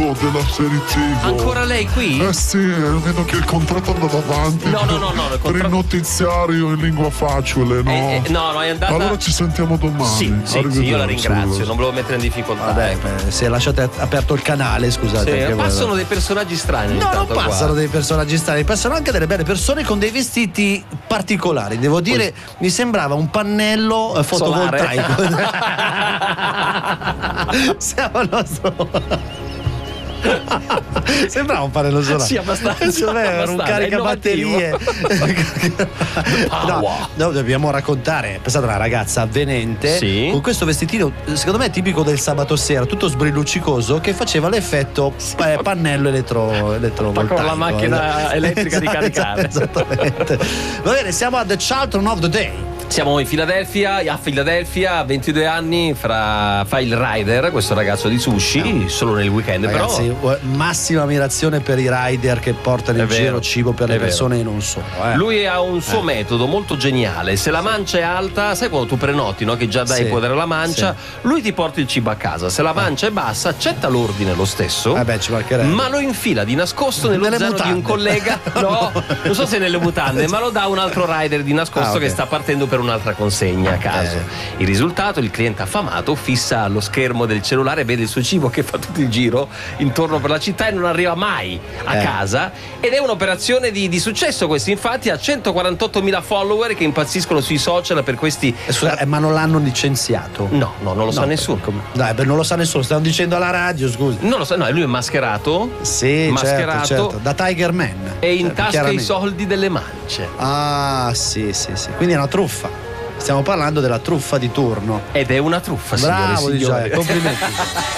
CEO della serie TV. Ancora lei qui? Sì, vedo che il contratto andava avanti. No, Per il notiziario in lingua facile, no? No, è andata. Allora ci sentiamo domani. Sì, io la ringrazio, non volevo mettere in difficoltà. Vabbè, se lasciate aperto il canale, scusate. Sì, passano dei personaggi strani. No, non qua. passano dei personaggi strani, passano anche delle belle persone con dei vestiti particolari. Devo dire, mi sembrava un pannello fotovoltaico. Siamo al nostro. Sembrava un pannello solare. Sì, abbastanza. Era un caricabatterie. No, dobbiamo raccontare. Pensate, una ragazza avvenente con questo vestitino, secondo me tipico del sabato sera, tutto sbriluccicoso, che faceva l'effetto pannello elettrovoltaico. Con la macchina elettrica di caricare. Esattamente. Va bene, siamo a The Charlton of the Day. Siamo a Filadelfia, 22 anni, fa il rider, questo ragazzo di sushi, solo nel weekend. Ragazzi, però massima ammirazione per i rider che portano in giro cibo per le persone e non solo. Lui ha un suo metodo molto geniale. Se la mancia è alta, sai quando tu prenoti, no? Che già dai potere alla mancia, lui ti porta il cibo a casa. Se la mancia è bassa, accetta l'ordine lo stesso, ci mancherebbe, ma lo infila di nascosto nello zaino di un collega. No, non so se nelle mutande, ma lo dà un altro rider di nascosto che sta partendo per un'altra consegna a caso. Il risultato: il cliente affamato fissa allo schermo del cellulare, vede il suo cibo che fa tutto il giro intorno per la città e non arriva mai a casa, ed è un'operazione di successo. Questo infatti ha 148.000 follower che impazziscono sui social per questi. Ma non l'hanno licenziato? No, non lo sa nessuno. Dai, non lo sa nessuno, stanno dicendo alla radio, scusi. Non lo sa, no, lui è mascherato. Sì, certo, da Tiger Man. E in tasca i soldi delle mance. Ah, sì. Quindi è una truffa. Stiamo parlando della truffa di turno. Ed è una truffa, signore. Bravo, complimenti.